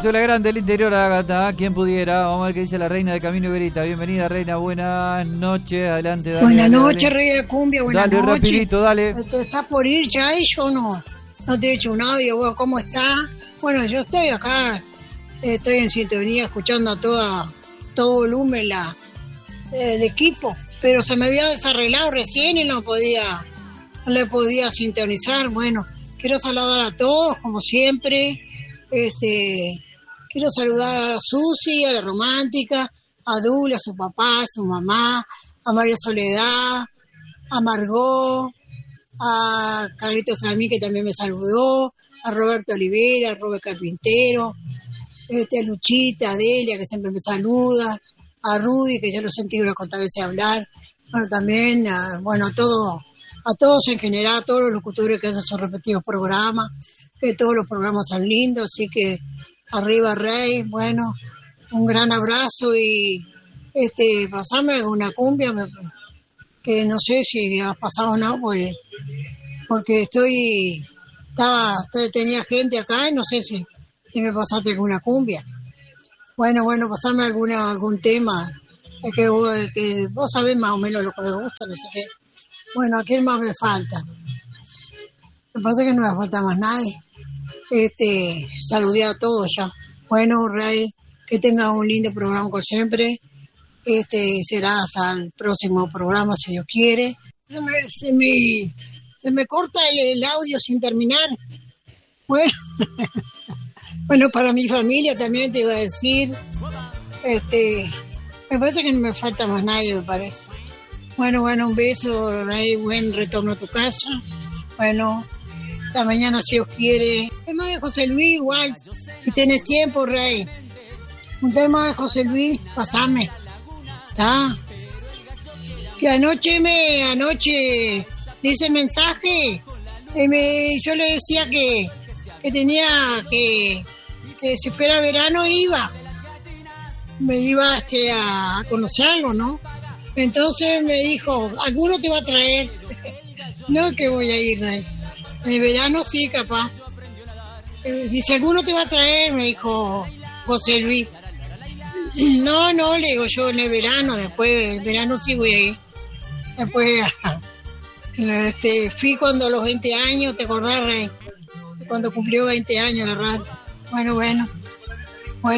Pistola Grande del interior, Ágata, quien pudiera. Vamos a ver qué dice la reina de Camino y Verita. Bienvenida, reina, buenas noches. Adelante, dale. Buenas dale, noches, dale. rey de cumbia, buenas Dale, noches. rapidito, dale. ¿Te estás por ir ya? Y yo no te he hecho un audio. Bueno, ¿cómo estás? Bueno, yo estoy acá, estoy en sintonía, escuchando a todo volumen el equipo, pero se me había desarreglado recién y no le podía sintonizar. Bueno, quiero saludar a todos, como siempre. Quiero saludar a Susi, a la romántica, a Dula, a su papá, a su mamá, a María Soledad, a Margot, a Carlitos Tramí, que también me saludó, a Roberto Olivera, a Robert Carpintero, a Luchita, a Delia, que siempre me saluda, a Rudy, que ya lo sentí una cuantas veces hablar, bueno, también, a todos en general, a todos los locutores que hacen sus respectivos programas, que todos los programas son lindos, así que arriba Rey, bueno, un gran abrazo y pasame una cumbia, que no sé si has pasado o no, porque tenía gente acá y no sé si me pasaste alguna cumbia. Bueno, pasame algún tema, que vos sabés más o menos lo que me gusta, no sé qué. Bueno, ¿a quién más me falta? Me pasa que no me falta más nadie. Saludé a todos ya. Bueno, Rey, que tengas un lindo programa como siempre. Será hasta el próximo programa, si Dios quiere. Se me corta el audio sin terminar. Bueno, bueno, para mi familia también te iba a decir. Me parece que no me falta más nadie, me parece. Bueno, un beso, Rey, buen retorno a tu casa. Bueno, hasta mañana si Dios quiere. Un tema de José Luis, igual, si tienes tiempo, Rey. Un tema de José Luis, pasame. ¿Está? Que anoche hice mensaje y yo le decía que tenía que si fuera verano me iba a conocerlo, ¿no? Entonces me dijo, ¿alguno te va a traer? No, que voy a ir, Rey. En verano sí, capaz. Dice, ¿alguno te va a traer? Me dijo José Luis. No, le digo yo, en el verano, después, el verano sí voy a ir. Después, fui cuando a los 20 años, ¿te acordás, Rey? Cuando cumplió 20 años la radio. Bueno.